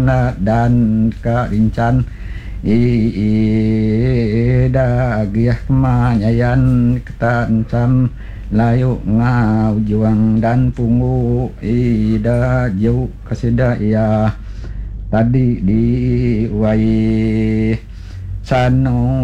sana dan karincan ida giah kemanyayan ketancam layu ngau juang dan pungu ida jauh kesidaya tadi di wai sanu